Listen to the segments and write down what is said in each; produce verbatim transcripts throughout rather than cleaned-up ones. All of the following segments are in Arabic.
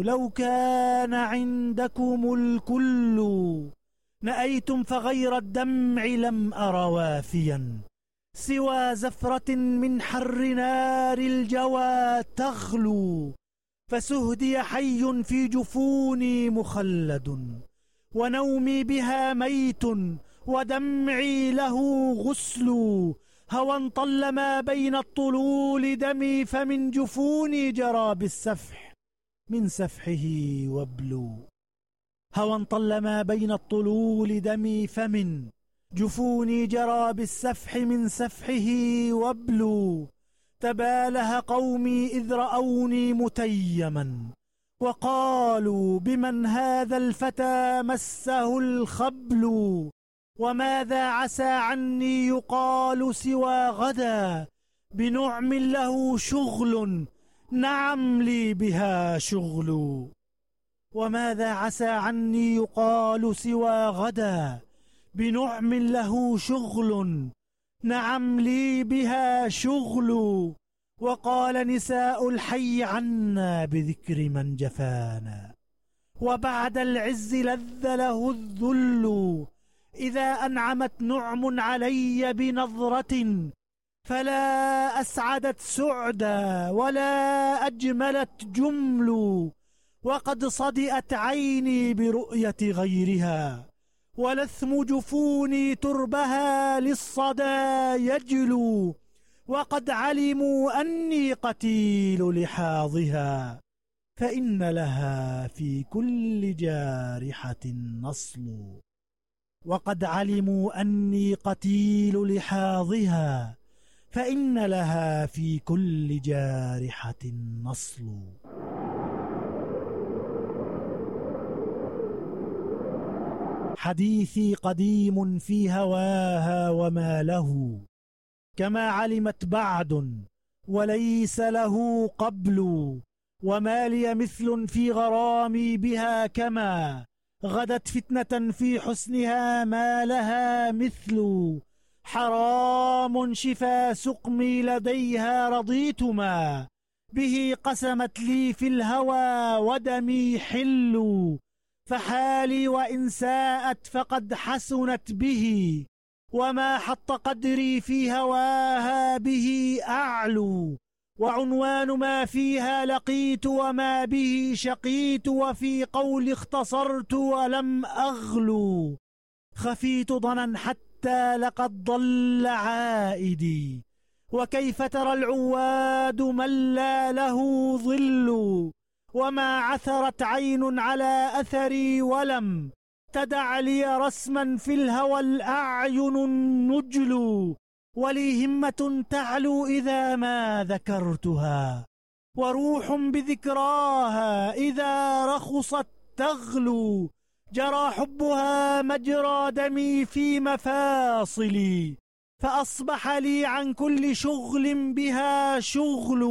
لو كان عندكم الكل نأيتم فغير الدمع لم أر وافيا سوى زفرة من حر نار الجوى تغلو فسهدي حي في جفوني مخلد ونومي بها ميت ودمعي له غسل هوى طل ما بين الطلول دمي فمن جفوني جرى بالسفح من سفحه وبل هوى طل ما بين الطلول دمي فمن جفوني جرى بالسفح من سفحه وبل تباله قومي إذ رأوني متيما وقالوا بمن هذا الفتى مسه الخبل وماذا عسى عني يقال سوى غدا بنعم له شغل نعم لي بها شغل وماذا عسى عني يقال سوى غدا بنعم له شغل نعم لي بها شغل وقال نساء الحي عنا بذكر من جفانا وبعد العز لذ له الذل إذا أنعمت نعم علي بنظرة فلا أسعدت سعدا ولا أجملت جمل وقد صدئت عيني برؤية غيرها ولثم جفوني تربها للصدى يجلو وقد علموا أني قتيل لحاظها فإن لها في كل جارحة نصل وقد علموا أني قتيل لحاظها فإن لها في كل جارحة نصل. حديثي قديم في هواها وما له كما علمت بعد وليس له قبل وما لي مثل في غرامي بها كما غدت فتنة في حسنها ما لها مثل حرام شفا سقمي لديها رضيت ما به قسمت لي في الهوى ودمي حل فحالي وإن ساءت فقد حسنت به وما حط قدري في هواها به أعلو وعنوان ما فيها لقيت وما به شقيت وفي قول اختصرت ولم أغلو خفيت ضنا حتى لقد ضل عائدي وكيف ترى العواد من لا له ظل وما عثرت عين على أثري ولم تدع لي رسما في الهوى الأعين النجل ولي همة تعلو إذا ما ذكرتها وروح بذكراها إذا رخصت تغلو جرى حبها مجرى دمي في مفاصلي فأصبح لي عن كل شغل بها شغل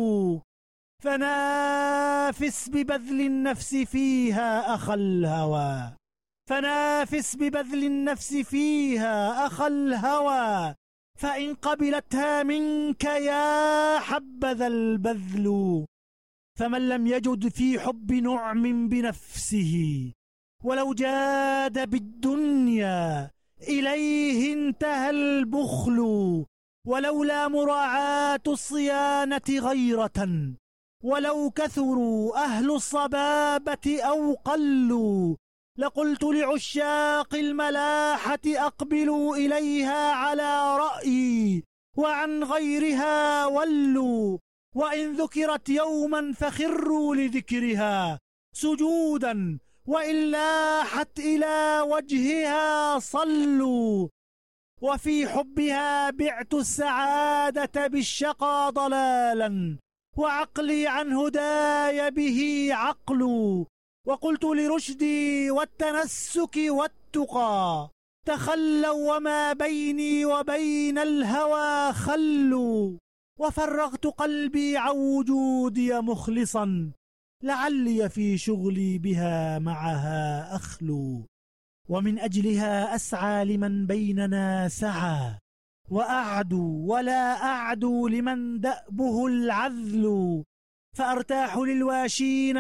فنافس ببذل النفس فيها أخ الهوى فنافس ببذل النفس فيها أخ الهوى فإن قبلتها منك يا حبذا البذل فمن لم يجد في حب نعم بنفسه ولو جاد بالدنيا إليه انتهى البخل ولولا مراعاة الصيانة غيرة ولو كثروا أهل الصبابة أو قلوا لقلت لعشاق الملاحة أقبلوا إليها على رأيي وعن غيرها ولوا وإن ذكرت يوما فخروا لذكرها سجودا وإن لاحت إلى وجهها صلوا وفي حبها بعت السعادة بالشقى ضلالا وعقلي عن هداي به عقل وقلت لرشدي والتنسك والتقى تخلوا وما بيني وبين الهوى خلوا وفرغت قلبي عن وجودي مخلصا لعلي في شغلي بها معها أخلو ومن أجلها أسعى لمن بيننا سعى وأعدو ولا أعدو لمن دأبه العذل فأرتاح للواشين